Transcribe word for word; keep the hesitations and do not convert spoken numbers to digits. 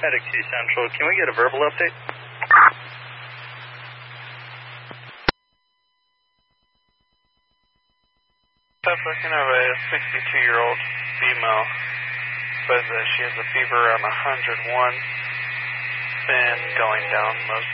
Medic T Central, can we get a verbal update? That's looking at a sixty-two-year-old female. Says that she has a fever around one hundred one. Been going down most